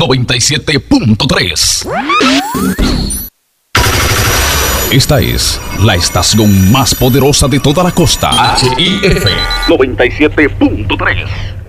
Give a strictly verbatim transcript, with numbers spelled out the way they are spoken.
noventa y siete punto tres. Esta es la estación más poderosa de toda la costa. H I F noventa y siete punto tres.